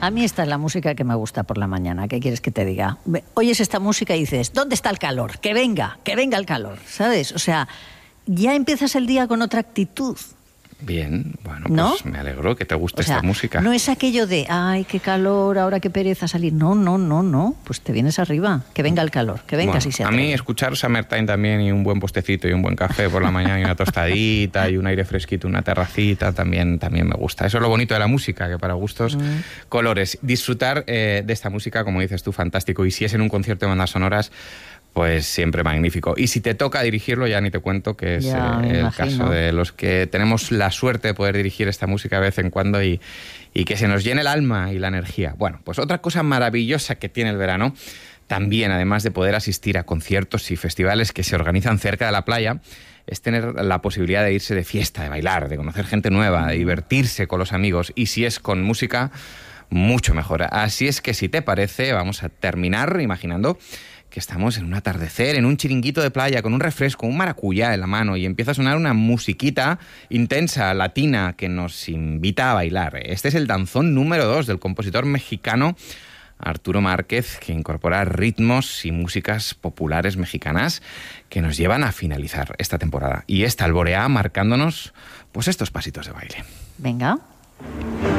A mí esta es la música que me gusta por la mañana. ¿Qué quieres que te diga? Oyes esta música y dices, ¿dónde está el calor? Que venga el calor, ¿sabes? O sea, ya empiezas el día con otra actitud. Bien, bueno, ¿No? pues me alegro que te guste esta música. No es aquello de, ay, qué calor, ahora qué pereza salir. No. Pues te vienes arriba. Que venga el calor, que venga si se atreve. A mí escuchar Summertime también y un buen postecito y un buen café por la mañana y una tostadita y un aire fresquito, una terracita, también me gusta. Eso es lo bonito de la música, que para gustos, colores. Disfrutar de esta música, como dices tú, fantástico. Y si es en un concierto de bandas sonoras, pues siempre magnífico. Y si te toca dirigirlo, ya ni te cuento, que es el caso de los que tenemos la suerte de poder dirigir esta música de vez en cuando y que se nos llene el alma y la energía. Bueno, pues otra cosa maravillosa que tiene el verano, también además de poder asistir a conciertos y festivales que se organizan cerca de la playa, es tener la posibilidad de irse de fiesta, de bailar, de conocer gente nueva, de divertirse con los amigos. Y si es con música, mucho mejor. Así es que si te parece, vamos a terminar imaginando que estamos en un atardecer, en un chiringuito de playa, con un refresco, un maracuyá en la mano, y empieza a sonar una musiquita intensa, latina, que nos invita a bailar. Este es el danzón número 2 del compositor mexicano Arturo Márquez, que incorpora ritmos y músicas populares mexicanas que nos llevan a finalizar esta temporada. Y esta alborea marcándonos, pues, estos pasitos de baile. Venga.